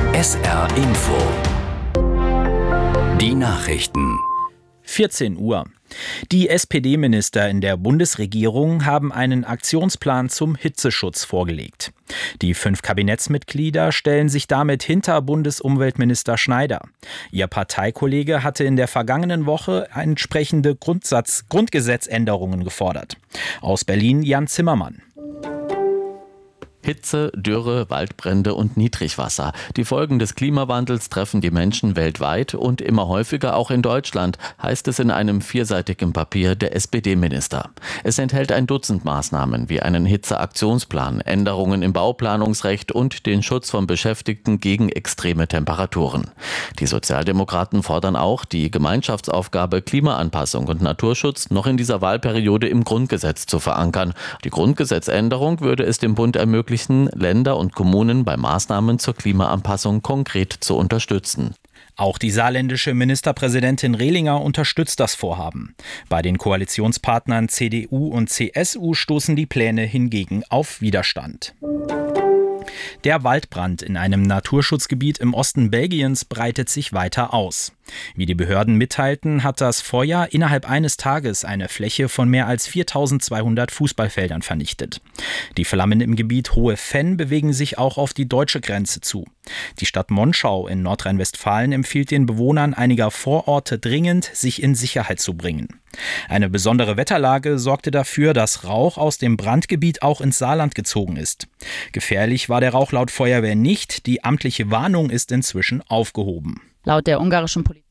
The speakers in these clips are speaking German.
SR Info. Die Nachrichten. 14 Uhr. Die SPD-Minister in der Bundesregierung haben einen Aktionsplan zum Hitzeschutz vorgelegt. Die 5 Kabinettsmitglieder stellen sich damit hinter Bundesumweltminister Schneider. Ihr Parteikollege hatte in der vergangenen Woche entsprechende Grundgesetzänderungen gefordert. Aus Berlin Jan Zimmermann. Hitze, Dürre, Waldbrände und Niedrigwasser. Die Folgen des Klimawandels treffen die Menschen weltweit und immer häufiger auch in Deutschland, heißt es in einem 4-seitigen Papier der SPD-Minister. Es enthält ein Dutzend Maßnahmen wie einen Hitzeaktionsplan, Änderungen im Bauplanungsrecht und den Schutz von Beschäftigten gegen extreme Temperaturen. Die Sozialdemokraten fordern auch, die Gemeinschaftsaufgabe Klimaanpassung und Naturschutz noch in dieser Wahlperiode im Grundgesetz zu verankern. Die Grundgesetzänderung würde es dem Bund ermöglichen, Länder und Kommunen bei Maßnahmen zur Klimaanpassung konkret zu unterstützen. Auch die saarländische Ministerpräsidentin Rehlinger unterstützt das Vorhaben. Bei den Koalitionspartnern CDU und CSU stoßen die Pläne hingegen auf Widerstand. Der Waldbrand in einem Naturschutzgebiet im Osten Belgiens breitet sich weiter aus. Wie die Behörden mitteilten, hat das Feuer innerhalb eines Tages eine Fläche von mehr als 4.200 Fußballfeldern vernichtet. Die Flammen im Gebiet Hohe Venn bewegen sich auch auf die deutsche Grenze zu. Die Stadt Monschau in Nordrhein-Westfalen empfiehlt den Bewohnern einiger Vororte dringend, sich in Sicherheit zu bringen. Eine besondere Wetterlage sorgte dafür, dass Rauch aus dem Brandgebiet auch ins Saarland gezogen ist. Gefährlich war der Rauch laut Feuerwehr nicht. Die amtliche Warnung ist inzwischen aufgehoben. Laut der ungarischen Polizei.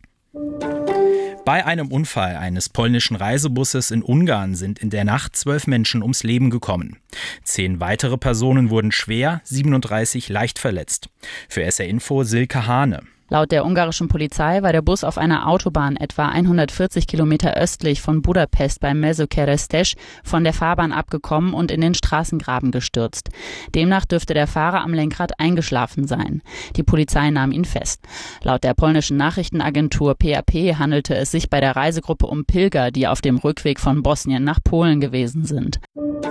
Bei einem Unfall eines polnischen Reisebusses in Ungarn sind in der Nacht 12 Menschen ums Leben gekommen. 10 weitere Personen wurden schwer, 37 leicht verletzt. Für SR Info Silke Hane. Laut der ungarischen Polizei war der Bus auf einer Autobahn etwa 140 Kilometer östlich von Budapest bei Mezőkeresztes von der Fahrbahn abgekommen und in den Straßengraben gestürzt. Demnach dürfte der Fahrer am Lenkrad eingeschlafen sein. Die Polizei nahm ihn fest. Laut der polnischen Nachrichtenagentur PAP handelte es sich bei der Reisegruppe um Pilger, die auf dem Rückweg von Bosnien nach Polen gewesen sind.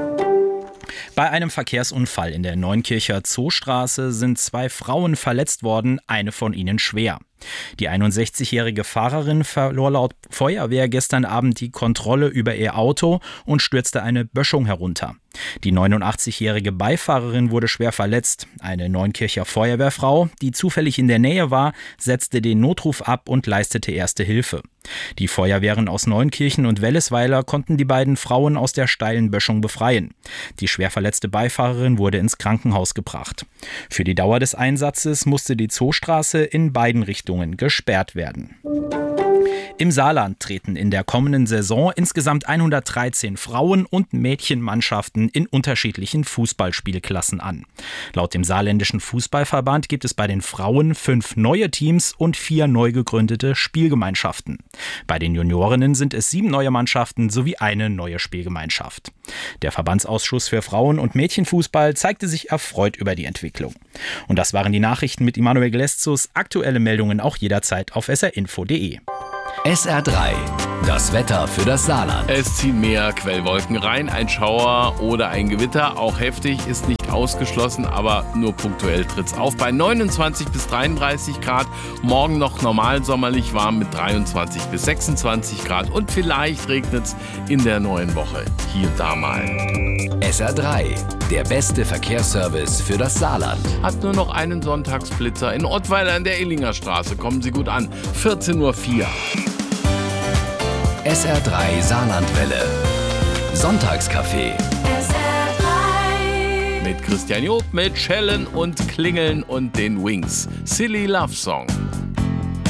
Bei einem Verkehrsunfall in der Neunkircher Zoostraße sind 2 Frauen verletzt worden, eine von ihnen schwer. Die 61-jährige Fahrerin verlor laut Feuerwehr gestern Abend die Kontrolle über ihr Auto und stürzte eine Böschung herunter. Die 89-jährige Beifahrerin wurde schwer verletzt. Eine Neunkircher Feuerwehrfrau, die zufällig in der Nähe war, setzte den Notruf ab und leistete erste Hilfe. Die Feuerwehren aus Neunkirchen und Wellesweiler konnten die beiden Frauen aus der steilen Böschung befreien. Die schwer verletzte Beifahrerin wurde ins Krankenhaus gebracht. Für die Dauer des Einsatzes musste die Zoostraße in beiden Richtungen gesperrt werden. Im Saarland treten in der kommenden Saison insgesamt 113 Frauen- und Mädchenmannschaften in unterschiedlichen Fußballspielklassen an. Laut dem saarländischen Fußballverband gibt es bei den Frauen 5 neue Teams und 4 neu gegründete Spielgemeinschaften. Bei den Juniorinnen sind es 7 neue Mannschaften sowie eine neue Spielgemeinschaft. Der Verbandsausschuss für Frauen- und Mädchenfußball zeigte sich erfreut über die Entwicklung. Und das waren die Nachrichten mit Immanuel Gleszus. Aktuelle Meldungen auch jederzeit auf srinfo.de. SR3, das Wetter für das Saarland. Es ziehen mehr Quellwolken rein, ein Schauer oder ein Gewitter, auch heftig, ist nicht ausgeschlossen, aber nur punktuell tritt's auf. Bei 29 bis 33 Grad, morgen noch normal sommerlich warm mit 23 bis 26 Grad und vielleicht regnet's in der neuen Woche hier und da mal. SR3, der beste Verkehrsservice für das Saarland. Hat nur noch einen Sonntagsblitzer in Ottweiler an der Illinger Straße, kommen Sie gut an, 14.04 Uhr. SR3 Saarlandwelle. Sonntagscafé. Mit Christian Job, mit Schellen und Klingeln und den Wings. Silly Love Song.